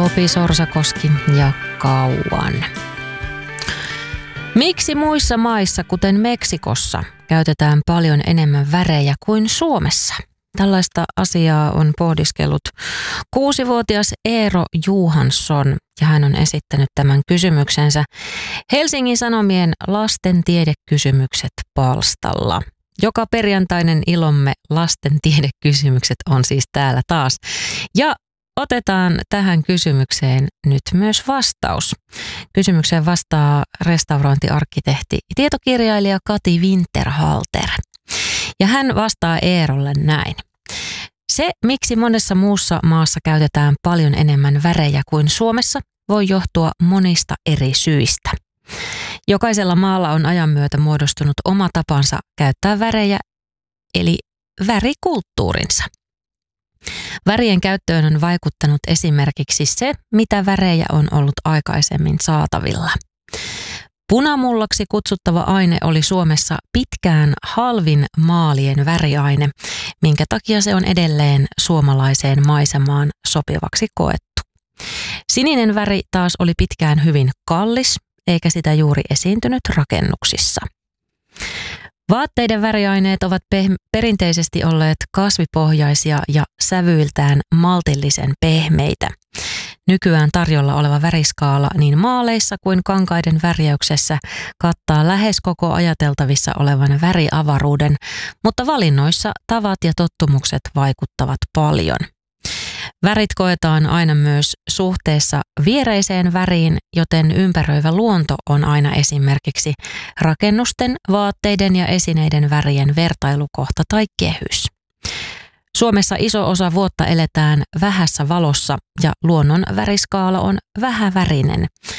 Topi Sorsakoski ja Kauan. Miksi muissa maissa, kuten Meksikossa, käytetään paljon enemmän värejä kuin Suomessa? Tällaista asiaa on pohdiskellut 6-vuotias Eero Johansson ja hän on esittänyt tämän kysymyksensä Helsingin Sanomien Lasten tiedekysymykset -palstalla. Joka perjantainen ilomme lasten tiedekysymykset on siis täällä taas. Ja otetaan tähän kysymykseen nyt myös vastaus. Kysymykseen vastaa restaurointiarkkitehti ja tietokirjailija Kati Winterhalter. Ja hän vastaa Eerolle näin. Se, miksi monessa muussa maassa käytetään paljon enemmän värejä kuin Suomessa, voi johtua monista eri syistä. Jokaisella maalla on ajan myötä muodostunut oma tapansa käyttää värejä, eli värikulttuurinsa. Värien käyttöön on vaikuttanut esimerkiksi se, mitä värejä on ollut aikaisemmin saatavilla. Punamullaksi kutsuttava aine oli Suomessa pitkään halvin maalien väriaine, minkä takia se on edelleen suomalaiseen maisemaan sopivaksi koettu. Sininen väri taas oli pitkään hyvin kallis, eikä sitä juuri esiintynyt rakennuksissa. Vaatteiden väriaineet ovat perinteisesti olleet kasvipohjaisia ja sävyiltään maltillisen pehmeitä. Nykyään tarjolla oleva väriskaala niin maaleissa kuin kankaiden värjäyksessä kattaa lähes koko ajateltavissa olevan väriavaruuden, mutta valinnoissa tavat ja tottumukset vaikuttavat paljon. Värit koetaan aina myös suhteessa viereiseen väriin, joten ympäröivä luonto on aina esimerkiksi rakennusten, vaatteiden ja esineiden värien vertailukohta tai kehys. Suomessa iso osa vuotta eletään vähässä valossa ja luonnon väriskaala on vähävärinen,